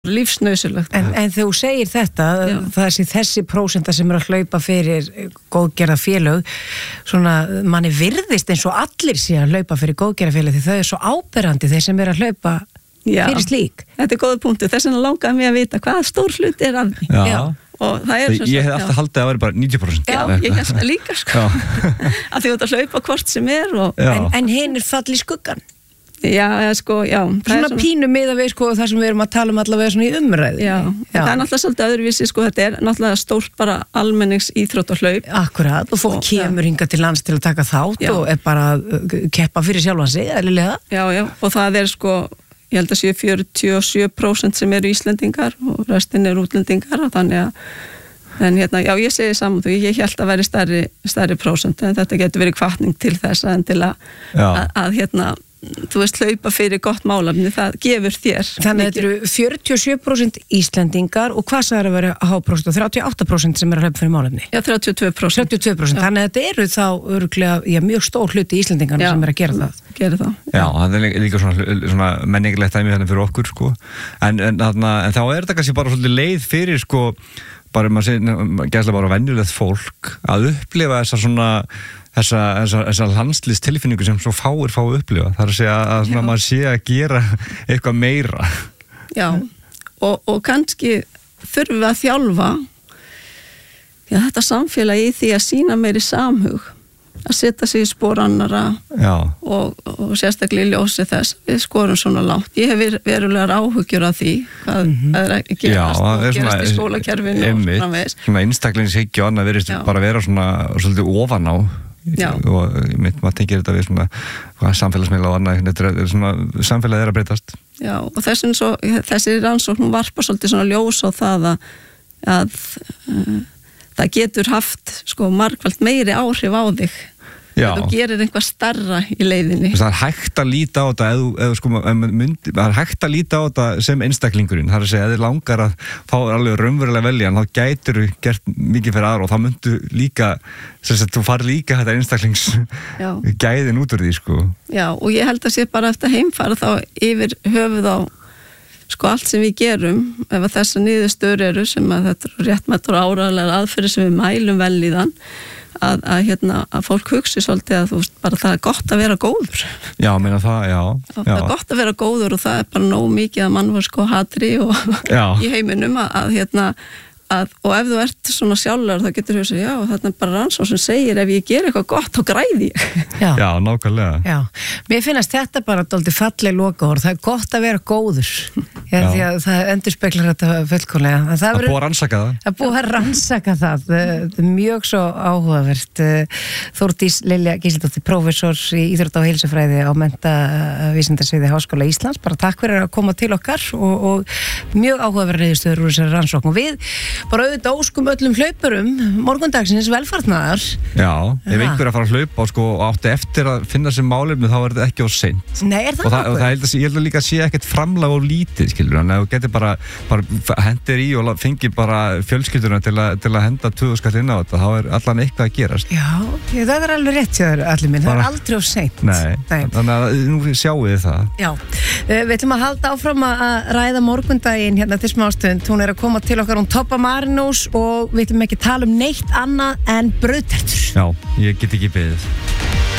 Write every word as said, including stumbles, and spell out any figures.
lífsnauðsynlegt. En, en þú segir þetta, Já. það er þessi prósenta sem er að hlaupa fyrir góðgerða félög, svona manni virðist eins og allir sé að hlaupa fyrir góðgerða félög því þau er svo áberandi þeir sem er að hlaupa Já. fyrir slík. Þetta er góða punktu, þess vegna langaði mig að vita hvað stór hluti er af því. Já. Já. Og það er ég hef alltaf haldið að það væri bara níutíu prósent. Já, ég hef það líka sko. Að því að hlaupa hvort sem er. Og... En, en hinn er fall í skuggan. Já, já, sko, já. Svona, svona pínu miða við, sko, það sem við erum að tala um allavega svona í umræðu. Já, já. Það er náttúrulega svolítið öðruvísi, sko, þetta er náttúrulega stórt bara almennings íþrótt og hlaup. Akkurat, og fólk og, kemur hingað til lands til að taka þátt já. Og er bara að keppa fyrir sjálfan sig, eðlilega. Já, já, og það er, sko, ég held að séu fjörutíu og sjö prósent sem eru Íslendingar og restin eru útlendingar, þannig að, en hérna, já, ég segi saman þú, ég held að veri stærri, stærri prósent, en þetta getur verið hvatning til þess að, til að, að, að, hérna, þú veist, hlaupa fyrir gott málefni, það gefur þér. Þannig að þetta eru fjörutíu og sjö prósent Íslendingar og hvað sagði að vera háprósent og þrjátíu og átta prósent sem er að hlaupa fyrir málefni? Já, þrjátíu og tvö prósent. þrjátíu og tvö prósent, þannig að þetta eru þá örglega, já, mjög stór hluti Íslendingarna já, sem er að gera það. Gera það. Já, já það er líka svona, svona menningilegt dæmi þannig fyrir okkur, sko. En, en, þarna, en þá er þetta kannski bara svolítið leið fyrir, sko, bara maður segir, gæslega bara venjulegt fólk að upplifa þessa svona þessa, þessa, þessa landslýstilfinningu sem svo fáir fá að upplifa. Það er að segja að svona, maður sé að gera eitthvað meira. Já, og, og kannski þurfum við að þjálfa já, þetta samfélag í því að sýna meiri samhug, að setja sig í spór annara og, og sérstaklega í ljósi þess við skorum svona langt. Ég hef verulegar áhugjur af því hvað mm-hmm. er að gerast, og gerast í skólakerfinu og framvegis. Svona einstaklingshyggju og annað verið bara vera svona svolítið ofan á Já. Og mitt, maður tengir þetta við svona samfélagsmiðla og annað, þetta er svona samfélagið er að breytast. Já, og þessin svo, þessi rannsókn varpa svolítið svona ljós á það að, að uh, það getur haft sko margfalt meiri áhrif á þig þegar þú gerir einhvað starra í leiðinni. Það er hægt að líta á þetta eða, eða, sko, myndi, það er hægt að líta á þetta sem einstaklingurinn, það er að segja að þið langar að fá alveg raunverulega velja en þá gætur þú gert mikið fyrir aðra og þá myndu líka þess að þú fari líka þetta einstaklings gæðin út úr því sko. Já, og ég held að sé bara eftir heimfara þá yfir höfuð á sko allt sem við gerum ef að þessa niðurstöður eru sem að þetta eru réttmættar og áreiðanlegar aðferðir sem við mælum vel í þann Að, að, hérna, að fólk hugsi svolítið að þú veist bara það er gott að vera góður já, meina það, já, já. það er gott að vera góður og það er bara nóg mikið að mannvörsku og hatri og í heiminum að, að hérna að, og ef þú ert svona sjálfur þá getur þú að segja, já, þetta er bara rannsókn sem segir ef ég ger eitthvað gott, þá græði ég Já, já nákvæmlega Já, mér finnast þetta bara dálítið falleg lokaorð, það er gott að vera góður Já, því að það endurspeglar þetta fullkomlega. Það er búið að rannsaka það. Það er búið að rannsaka það. Það er mjög svo áhugavert. Þórdís Lilja Gísladóttir, prófessor í íþrótta og heilsufræði á menntavísindarsviði Háskóla Íslands. Bara takk fyrir að koma til okkar og, og mjög áhugaverð niðurstöður úr þessari rannsókn. Og við bara auðvitað óskum öllum hlaupurum morgundagsins velfarnaðar. Já, ef einhver að fara að hlaupa og, sko, og átti eftir að finna sér málefni þá er þetta ekki of seint. Nei, er það og það, og það held að, ég held að líka sé ekkert framlag og lítið, þannig að þú getur bara, bara hendir í og fengir bara fjölskylduna til, a, til að henda tvö skall inn á þetta, þá er allan eitthvað að gerast. Já, ég, það er alveg rétt hjá þér allir minn, það er aldrei of seint. Nei, Nei, þannig að nú sjáum við það. Já, við ætlum að halda áfram að ræða morgundaginn hérna til smástund, hún er að koma til okkar hún Toppa Marinós og við ætlum ekki tala um neitt annað en brauðtertur. Já, ég get ekki beðið.